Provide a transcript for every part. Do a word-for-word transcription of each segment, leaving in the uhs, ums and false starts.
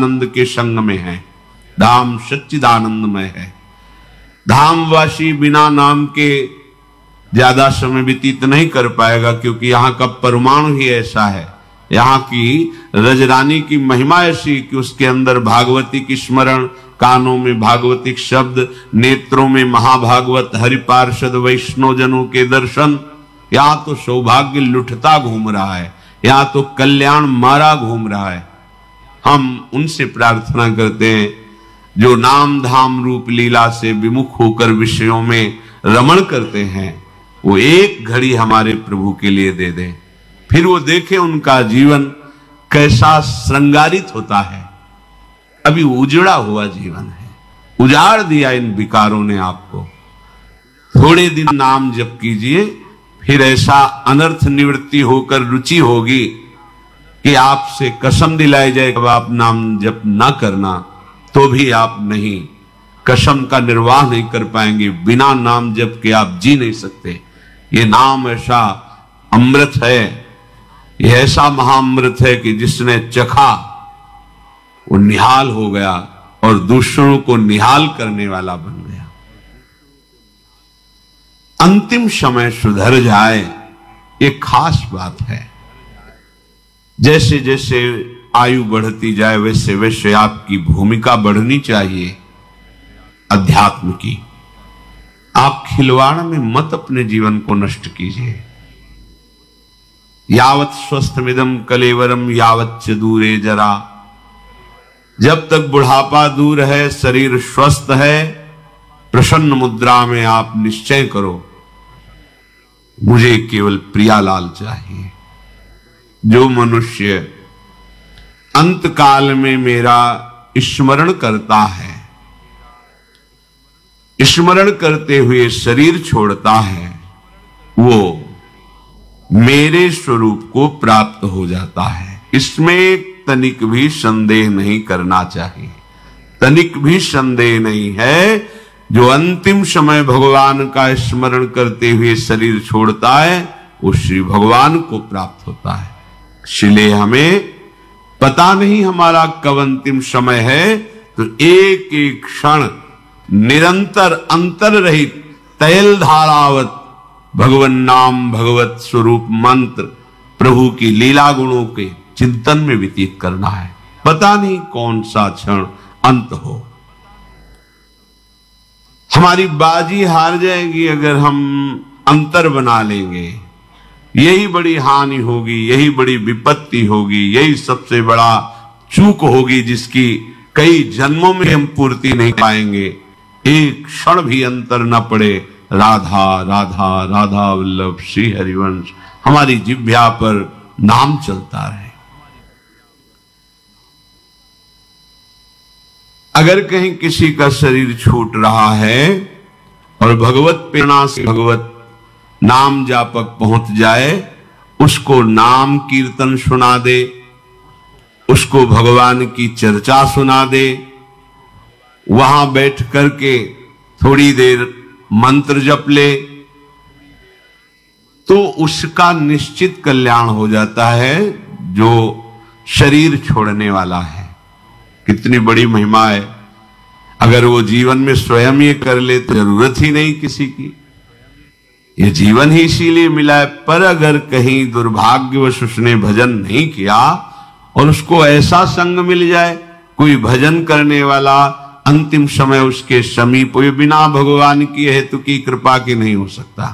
सच्चिदानंद के संग में है। धाम सच्चिदानंदमय है। धामवासी बिना नाम के ज्यादा समय व्यतीत नहीं कर पाएगा, क्योंकि यहाँ का परमाणु ही ऐसा है। यहाँ की रजरानी की महिमा ऐसी कि उसके अंदर भागवती की स्मरण, कानों में भागवतिक शब्द, नेत्रों में महाभागवत, हरिपार्षद वैष्णवजनों के दर्शन। यहाँ तो सौभाग्य लुटता घूम रहा है, यहाँ तो कल्याण मारा घूम रहा है। हम उनसे प्रार्थना करते हैं जो नाम धाम रूप लीला से विमुख होकर विषयों में रमण करते हैं, वो एक घड़ी हमारे प्रभु के लिए दे दें, फिर वो देखें उनका जीवन कैसा श्रृंगारित होता है। अभी उजड़ा हुआ जीवन है, उजाड़ दिया इन विकारों ने आपको। थोड़े दिन नाम जप कीजिए, फिर ऐसा अनर्थ निवृत्ति होकर रुचि होगी कि आपसे कसम दिलाई जाए कि आप नाम जप ना करना, तो भी आप नहीं, कसम का निर्वाह नहीं कर पाएंगे। बिना नाम जप के आप जी नहीं सकते। ये नाम ऐसा अमृत है, ये ऐसा महाअमृत है कि जिसने चखा वो निहाल हो गया और दूसरों को निहाल करने वाला बन गया। अंतिम समय सुधर जाए, ये खास बात है। जैसे जैसे आयु बढ़ती जाए वैसे वैसे आपकी भूमिका बढ़नी चाहिए अध्यात्म की। आप खिलवाड़ में मत अपने जीवन को नष्ट कीजिए। यावत स्वस्थमिदम कलेवरम यावत च दूरे जरा। जब तक बुढ़ापा दूर है, शरीर स्वस्थ है, प्रसन्न मुद्रा में आप निश्चय करो, मुझे केवल प्रियालाल चाहिए। जो मनुष्य अंत काल में मेरा स्मरण करता है, स्मरण करते हुए शरीर छोड़ता है, वो मेरे स्वरूप को प्राप्त हो जाता है। इसमें तनिक भी संदेह नहीं करना चाहिए, तनिक भी संदेह नहीं है। जो अंतिम समय भगवान का स्मरण करते हुए शरीर छोड़ता है, वो श्री भगवान को प्राप्त होता है। इसलिए हमें पता नहीं हमारा कब अंतिम समय है, तो एक एक क्षण निरंतर अंतर रहित तैल धारावत भगवन नाम भगवत स्वरूप मंत्र प्रभु की लीला गुणों के चिंतन में व्यतीत करना है। पता नहीं कौन सा क्षण अंत हो। हमारी बाजी हार जाएगी अगर हम अंतर बना लेंगे। यही बड़ी हानि होगी, यही बड़ी विपत्ति होगी, यही सबसे बड़ा चूक होगी जिसकी कई जन्मों में हम पूर्ति नहीं पाएंगे। एक क्षण भी अंतर न पड़े। राधा राधा राधा वल्लभ श्री हरिवंश हमारी जिह्वा पर नाम चलता रहे। अगर कहीं किसी का शरीर छूट रहा है और भगवत प्रेरणा से भगवत नाम जापक पहुंच जाए, उसको नाम कीर्तन सुना दे, उसको भगवान की चर्चा सुना दे, वहां बैठ करके थोड़ी देर मंत्र जप ले, तो उसका निश्चित कल्याण हो जाता है जो शरीर छोड़ने वाला है। कितनी बड़ी महिमा है। अगर वो जीवन में स्वयं ये कर ले तो जरूरत ही नहीं किसी की। ये जीवन ही इसीलिए मिला है। पर अगर कहीं दुर्भाग्यवश उसने भजन नहीं किया और उसको ऐसा संग मिल जाए, कोई भजन करने वाला अंतिम समय उसके समीप, ये बिना भगवान की हेतु की कृपा की नहीं हो सकता।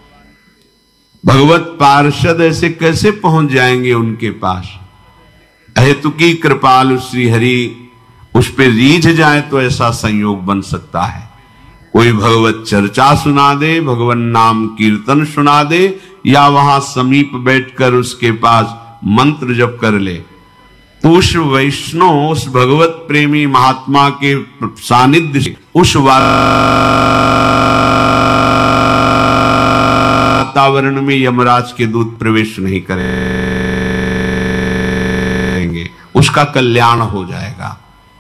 भगवत पार्षद ऐसे कैसे पहुंच जाएंगे उनके पास? हेतु की कृपालु श्री हरि उस पे रीझ जाए तो ऐसा संयोग बन सकता है। कोई भगवत चर्चा सुना दे, भगवान नाम कीर्तन सुना दे, या वहां समीप बैठकर उसके पास मंत्र जप कर ले, तो उस वैष्णव, उस भगवत प्रेमी महात्मा के सानिध्य से उस वातावरण में यमराज के दूत प्रवेश नहीं करेंगे, उसका कल्याण हो जाएगा।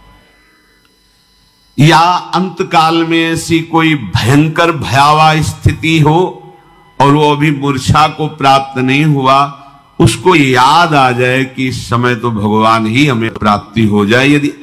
या अंत काल में ऐसी कोई भयंकर भयावह स्थिति हो और वो अभी मूर्छा को प्राप्त नहीं हुआ, उसको याद आ जाए कि इस समय तो भगवान ही हमें प्राप्ति हो जाए। यदि